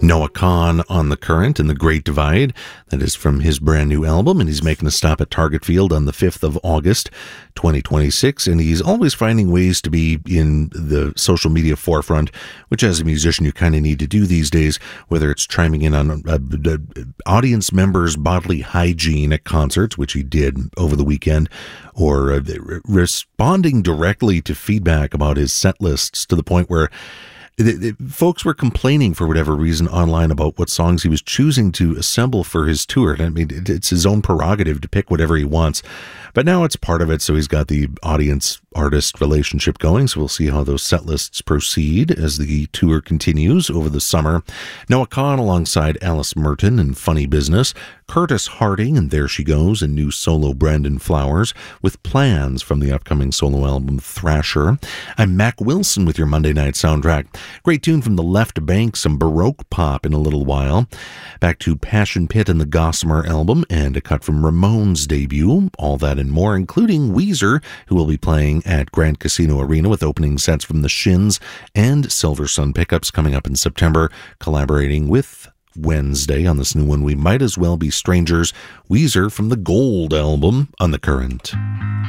Noah Kahan on The Current and The Great Divide. That is from his brand new album, and he's making a stop at Target Field on the 5th of August, 2026, and he's always finding ways to be in the social media forefront, which as a musician you kind of need to do these days, whether it's chiming in on audience members' bodily hygiene at concerts, which he did over the weekend, or responding directly to feedback about his set lists to the point where folks were complaining for whatever reason online about what songs he was choosing to assemble for his tour. I mean, it's his own prerogative to pick whatever he wants, but now it's part of it, so he's got the audience-artist relationship going, so we'll see how those set lists proceed as the tour continues over the summer. Noah Kahan alongside Alice Merton and Funny Business, Curtis Harding and There She Goes, and new solo Brandon Flowers, with Plans from the upcoming solo album Thrasher. I'm Mac Wilson with your Monday Night Soundtrack. Great tune from the Left Bank, some Baroque pop in a little while. Back to Passion Pit and the Gossamer album, and a cut from Ramones' debut. All that and more, including Weezer, who will be playing at Grand Casino Arena with opening sets from the Shins and Silver Sun Pickups coming up in September, collaborating with Wednesday on this new one, We Might As Well Be Strangers. Weezer from the Gold album on The Current.